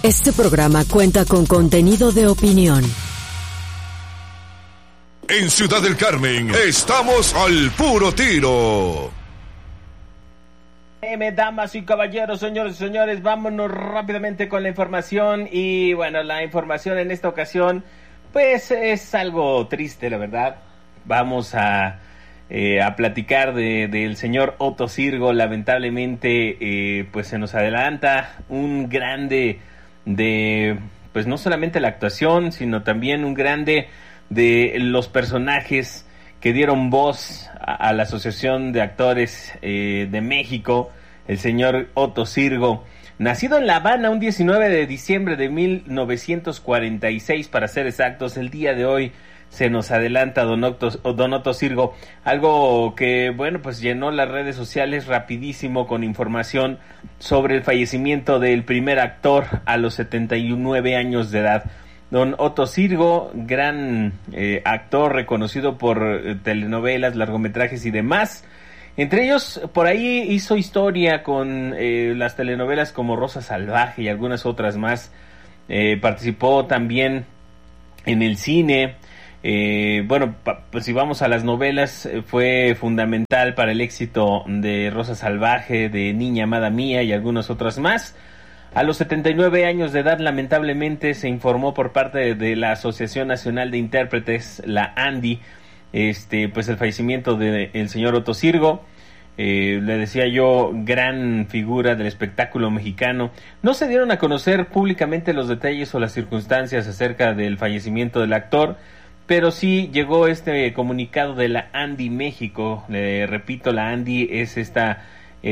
Este programa cuenta con contenido de opinión. En Ciudad del Carmen, estamos al puro tiro. Damas y caballeros, señores y señores, vámonos rápidamente con la información. Y bueno, la información en esta ocasión, pues es algo triste, la verdad. Vamos a platicar del señor Otto Sirgo. Lamentablemente, pues se nos adelanta un grande de, pues no solamente la actuación, sino también un grande de los personajes que dieron voz a la Asociación de Actores de México, el señor Otto Sirgo, nacido en La Habana un 19 de diciembre de 1946, para ser exactos. El día de hoy se nos adelanta don Otto Sirgo, algo que, bueno, pues llenó las redes sociales rapidísimo con información sobre el fallecimiento del primer actor a los 79 años de edad. Don Otto Sirgo, gran actor reconocido por telenovelas, largometrajes y demás. Entre ellos, por ahí hizo historia con las telenovelas como Rosa Salvaje y algunas otras más. Participó también en el cine. Bueno, pues si vamos a las novelas, fue fundamental para el éxito de Rosa Salvaje, de Niña Amada Mía y algunas otras más. A los 79 años de edad, lamentablemente, se informó por parte de la Asociación Nacional de Intérpretes, la ANDI, pues el fallecimiento del señor Otto Sirgo. Le decía yo, gran figura del espectáculo mexicano. No se dieron a conocer públicamente los detalles o las circunstancias acerca del fallecimiento del actor, pero sí llegó este comunicado de la ANDI México. Le repito, la ANDI es esta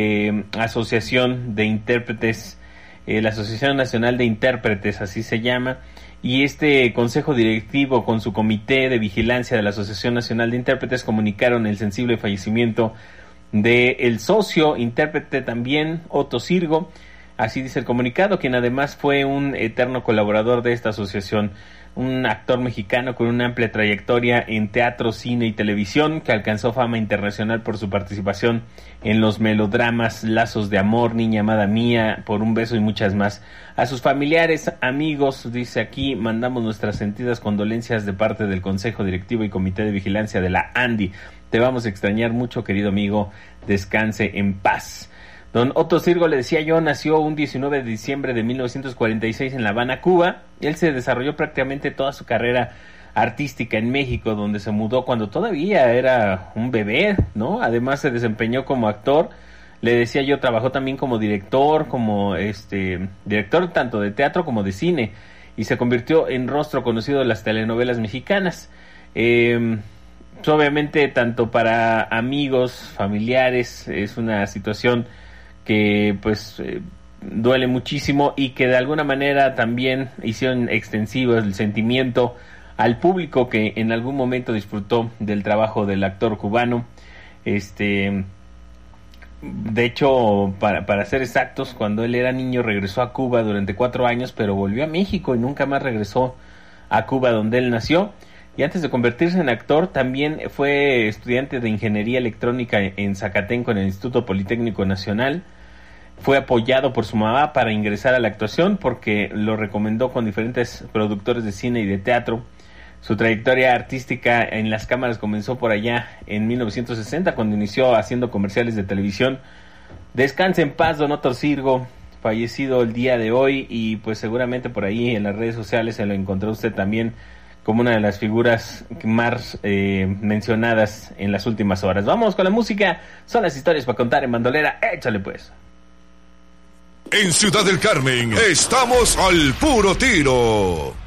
asociación de intérpretes, la Asociación Nacional de Intérpretes, así se llama, y este consejo directivo con su comité de vigilancia de la Asociación Nacional de Intérpretes comunicaron el sensible fallecimiento del socio intérprete también, Otto Sirgo. Así dice el comunicado, quien además fue un eterno colaborador de esta asociación, un actor mexicano con una amplia trayectoria en teatro, cine y televisión, que alcanzó fama internacional por su participación en los melodramas Lazos de Amor, Niña Amada Mía, Por un Beso y muchas más. A sus familiares, amigos, dice aquí, mandamos nuestras sentidas condolencias de parte del Consejo Directivo y Comité de Vigilancia de la ANDI. Te vamos a extrañar mucho, querido amigo, descanse en paz. Don Otto Sirgo, le decía yo, nació un 19 de diciembre de 1946 en La Habana, Cuba. Él se desarrolló prácticamente toda su carrera artística en México, donde se mudó cuando todavía era un bebé, ¿no? Además se desempeñó como actor. Le decía yo, trabajó también como director, como director tanto de teatro como de cine, y se convirtió en rostro conocido de las telenovelas mexicanas. Obviamente, tanto para amigos, familiares, es una situación que pues duele muchísimo, y que de alguna manera también hicieron extensivo el sentimiento al público que en algún momento disfrutó del trabajo del actor cubano. De hecho, para ser exactos, cuando él era niño regresó a Cuba durante 4 años, pero volvió a México y nunca más regresó a Cuba, donde él nació. Y antes de convertirse en actor, también fue estudiante de Ingeniería Electrónica en Zacatenco, en el Instituto Politécnico Nacional. Fue apoyado por su mamá para ingresar a la actuación, porque lo recomendó con diferentes productores de cine y de teatro. Su trayectoria artística en las cámaras comenzó por allá en 1960, cuando inició haciendo comerciales de televisión. Descanse en paz, don Otto Sirgo, fallecido el día de hoy, y pues seguramente por ahí en las redes sociales se lo encontró usted también como una de las figuras más mencionadas en las últimas horas. Vamos con la música, son las historias para contar en bandolera, échale pues. En Ciudad del Carmen, estamos al puro tiro.